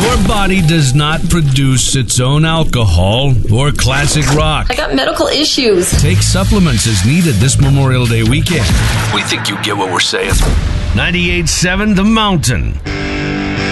Your body does not produce its own alcohol or classic rock. I got medical issues. Take supplements as needed this Memorial Day weekend. We think you get what we're saying. 98.7 The Mountain.